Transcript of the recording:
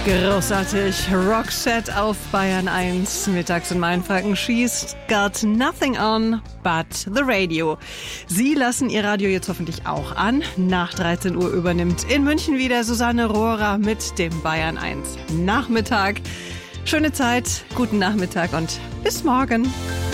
Großartig. Roxette auf Bayern 1. Mittags in Mainfranken schießt Got Nothing On But the Radio. Sie lassen Ihr Radio jetzt hoffentlich auch an. Nach 13 Uhr übernimmt in München wieder Susanne Rohrer mit dem Bayern 1 Nachmittag. Schöne Zeit, guten Nachmittag und bis morgen.